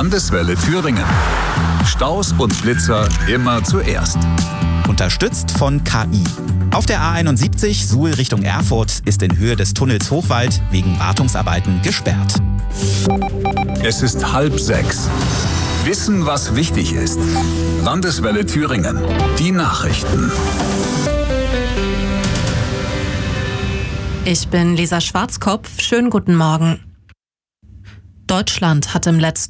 Landeswelle Thüringen. Staus und Blitzer immer zuerst. Unterstützt von KI. Auf der A71 Suhl Richtung Erfurt ist in Höhe des Tunnels Hochwald wegen Wartungsarbeiten gesperrt. Es ist 5:30. Wissen, was wichtig ist. Landeswelle Thüringen. Die Nachrichten. Ich bin Lisa Schwarzkopf. Schönen guten Morgen. Deutschland hat im letzten